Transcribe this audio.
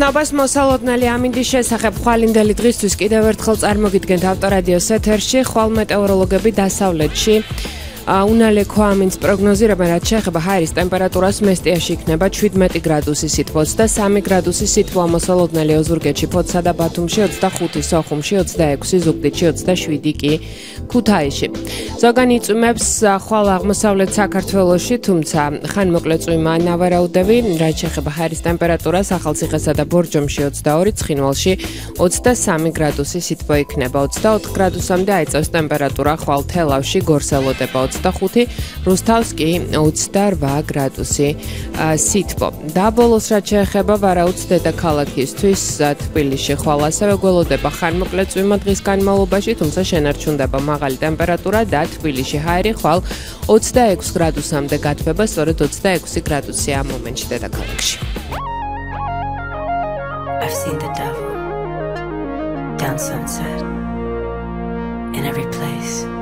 ცნობას მოსალოდნელი ამინდის შესახებ ხვალინდელი დღისთვის კიდევ ერთხელ წარმოგიდგენთ ავტორადიოს ეთერში. ხვალ მეტეოროლოგები დასავლეთში უნალე ქვამინს პროგნოზირებენ, რაც შეეხება ჰაერის ტემპერატურას მესტიაში იქნება 17 გრადუსი სითბო, 23 გრადუსი სითბო მოსალოდნელი ოზურგეთში, ფოთსა და ბათუმში 25, სოხუმში 26, ზუგდიდში 27 კი ქუთაისში. ზოგან იწვიმებს ხვალ აღმოსავლეთ საქართველოში, თუმცა ხანმოკლე წვიმა ნავარაუდები, რაც შეეხება ჰაერის ტემპერატურას, ახალციხესა და ბორჯომში 22, ცხინვალში 23 გრადუსი სითბო იქნება, 24 გრადუსამდე აიწევს ტემპერატურა ხვალ თელავში, გორსელოდება 25, რუსთავს კი 28 გრადუსი სითბო. და ბოლოს რაც შეეხება ვარაუდს დედაქალაქისთვის, თბილისში ხვალ ასევე გველოდება ხანმოკლე წვიმა დღის განმავლობაში, თუმცა შენარჩუნდება მაღალი ტემპერატურა და თბილისში ჰაერი ხვალ 26 გრადუსამდე გათბება, სწორედ 26 გრადუსია ამ მომენტში დედაქალაქში. I've seen the devil down sunset in every place.